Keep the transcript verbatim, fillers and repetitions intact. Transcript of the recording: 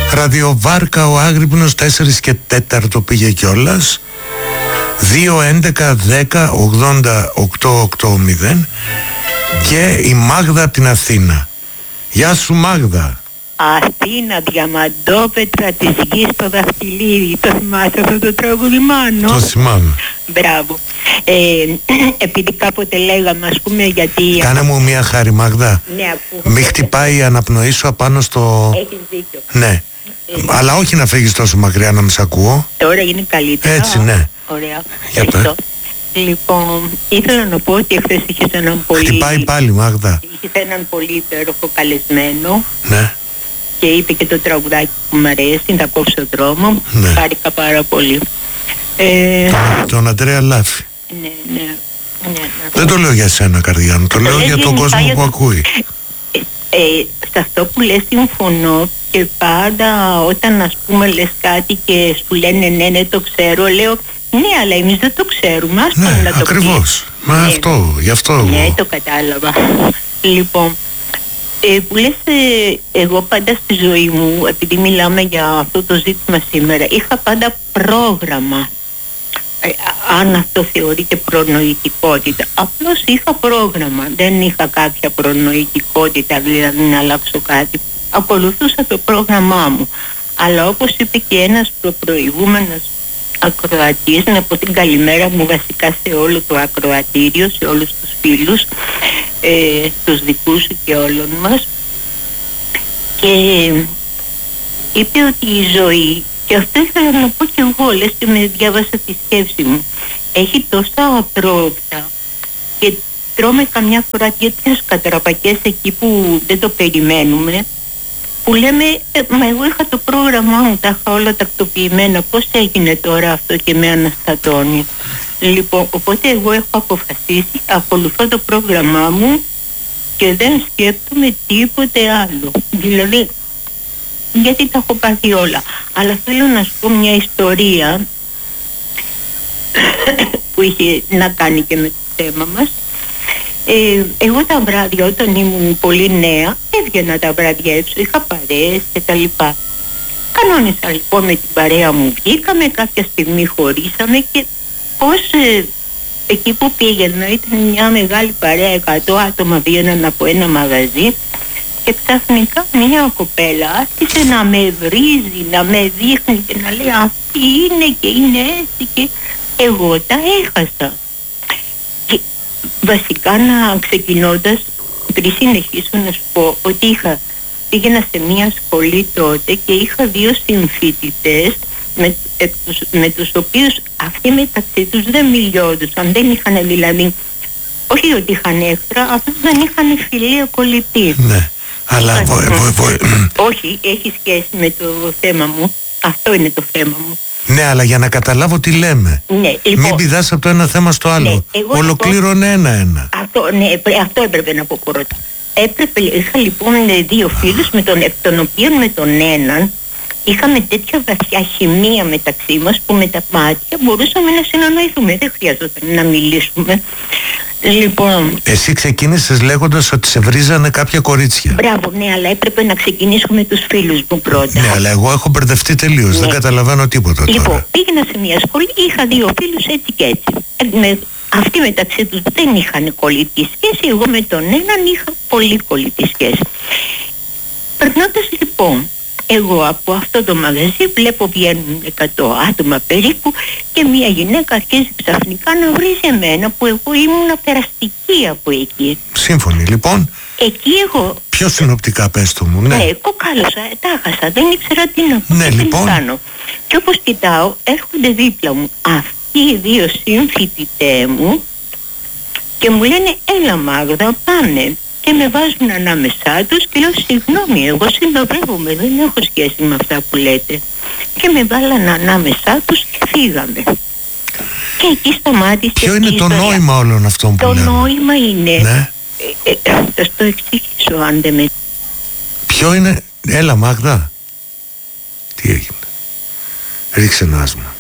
Ραδιοβάρκα ο Άγρυπνος τέσσερις και τέταρτο πήγε κιόλας. Δύο έντεκα δέκα ογδόντα οκτώ ογδόντα και η Μάγδα από την Αθήνα. Γεια σου Μάγδα. Αθήνα, διαμαντόπετρα της γης στο δαχτυλίδι. Το θυμάσαι αυτό το τραγούδι, Μάνο? Το θυμάμαι. Μπράβο. ε, Επειδή κάποτε λέγαμε, ας πούμε, γιατί... Κάνε μου μια χάρη Μάγδα. Ναι, αφού... Μη χτυπάει η αναπνοή σου απάνω στο... Έχεις δίκιο. Ναι. Ε, αλλά όχι να φύγεις τόσο μακριά να μη σ' ακούω. Τώρα είναι καλύτερα. Έτσι, ναι. Ωραία. Για πες. Λοιπόν, ήθελα να πω ότι εχθές είχες έναν πολύ... Χτυπάει πάλι Μάγδα. Είχες έναν πολύ υπέροχο καλεσμένο. Ναι. Και είπε και το τραγουδάκι που μου αρέσει, θα κόψω τον δρόμο. Ναι. Χάρηκα πάρα πολύ. Ε... Τον Αντρέα Λάφη. Ναι, ναι, ναι, ναι. Δεν το λέω για σένα καρδιά μου, το, το λέω για τον κόσμο που το... ακούει. Ε, ε, σε αυτό που λες συμφωνώ και πάντα όταν ας πούμε λες κάτι και σου λένε ναι, ναι, το ξέρω, λέω ναι, αλλά εμείς δεν το ξέρουμε, ας πούμε, ναι, να το ακριβώς. Μα ναι, αυτό, γι' αυτό εγώ. Ναι, το κατάλαβα. Λοιπόν, ε, που λες, ε, εγώ πάντα στη ζωή μου, επειδή μιλάμε για αυτό το ζήτημα σήμερα, είχα πάντα πρόγραμμα. Ε, αν αυτό θεωρείται προνοητικότητα. Απλώς είχα πρόγραμμα. Δεν είχα κάποια προνοητικότητα, δηλαδή να αλλάξω κάτι. Ακολουθούσα το πρόγραμμά μου. Αλλά όπως είπε και ένας προηγούμενος ακροατής, να πω την καλημέρα μου βασικά σε όλο το ακροατήριο, σε όλους τους φίλους, ε, τους δικούς σου και όλων μας, και είπε ότι η ζωή, και αυτό ήθελα να πω και εγώ, λες και με διάβασα τη σκέψη μου, έχει τόσα απρόοπτα και τρώμε καμιά φορά τέτοιες κατραπακές εκεί που δεν το περιμένουμε, που λέμε ε, μα εγώ είχα το πρόγραμμά μου, τα είχα όλα τακτοποιημένα, πώς έγινε τώρα αυτό και με αναστατώνει. Λοιπόν, οπότε εγώ έχω αποφασίσει, ακολουθώ το πρόγραμμά μου και δεν σκέπτομαι τίποτε άλλο. Δηλαδή, γιατί τα έχω πάθει όλα. Αλλά θέλω να σου πω μια ιστορία που είχε να κάνει και με το θέμα μας. Ε, εγώ τα βράδια όταν ήμουν πολύ νέα έβγαινα τα βράδια έξω, είχα παρέες και τα λοιπά. Κανόνισα λοιπόν με την παρέα μου, βγήκαμε, κάποια στιγμή χωρίσαμε και πώς ε, εκεί που πήγαινα ήταν μια μεγάλη παρέα, εκατό άτομα βγαίναν από ένα μαγαζί και ξαφνικά μια κοπέλα άρχισε να με βρίζει, να με δείχνει και να λέει αυτή είναι και είναι έτσι, και εγώ τα έχασα. Και βασικά, να ξεκινώντας, πριν συνεχίσω να σου πω ότι είχα, πήγαινα σε μια σχολή τότε και είχα δύο συμφοιτητές με, ε, τους, με τους οποίους αυτοί μεταξύ τους δεν μιλιόντουσαν, δεν είχαν δηλαδή, όχι ότι είχαν έχθρα, αυτούς δεν είχαν φιλία κολλητή. Ναι, αλλά βο, βο, βο, όχι, έχει σχέση με το θέμα μου, αυτό είναι το θέμα μου. Ναι, αλλά για να καταλάβω τι λέμε. Ναι, λοιπόν, μην πηδάς από το ένα θέμα στο άλλο. Ναι, ολοκλήρωνε ένα-ένα. Αυτό, ναι, αυτό έπρεπε να πω πρώτα. Έπρεπε, είχα λοιπόν δύο φίλους, με τον, τον οποίον με τον έναν είχαμε τέτοια βαθιά χημεία μεταξύ μας που με τα μάτια μπορούσαμε να συνεννοηθούμε. Δεν χρειαζόταν να μιλήσουμε. Λοιπόν, εσύ ξεκίνησες λέγοντας ότι σε βρίζανε κάποια κορίτσια. Μπράβο, ναι, αλλά έπρεπε να ξεκινήσουμε τους φίλους μου πρώτα. Ναι, αλλά εγώ έχω μπερδευτεί τελείως. Ναι. Δεν καταλαβαίνω τίποτα τώρα. Λοιπόν, πήγαινα σε μια σχολή, είχα δύο φίλους έτσι και έτσι. Ε, με, αυτοί μεταξύ τους δεν είχαν κολλητή σχέση, εγώ με τον έναν είχα πολύ κολλητή σχέση. Περνώντας λοιπόν, εγώ από αυτό το μαγαζί βλέπω βγαίνουν εκατό άτομα περίπου και μια γυναίκα αρχίζει ξαφνικά να βρίζει εμένα που εγώ ήμουν περαστική από εκεί. Σύμφωνοι λοιπόν. Εκεί εγώ... Πιο συνοπτικά πες το μου, ναι. Ναι, κοκάλωσα, τα χάσα, δεν ήξερα τι να πω, ναι, τι λοιπόν. να κάνω. Και όπως κοιτάω έρχονται δίπλα μου αυτοί οι δύο συμφοιτητές μου και μου λένε έλα Μάγδα πάμε. Και με βάζουν ανάμεσά τους και λέω συγγνώμη, εγώ συνοδεύομαι, δεν έχω σχέση με αυτά που λέτε. Και με βάλαν ανάμεσά τους και φύγαμε. Και εκεί σταμάτησε. Ποιο είναι το νόημα όλων αυτών που το λέμε? Το νόημα είναι, ναι. ε, ε, θα στο εξηγήσω αν δεν με... Ποιο είναι, έλα Μάγδα, τι έγινε, ρίξε ένα άσμα.